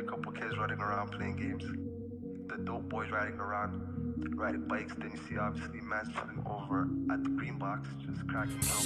couple kids running around playing games. The dope boys riding around, riding bikes. Then you see obviously man chilling over at the green box, just cracking dope.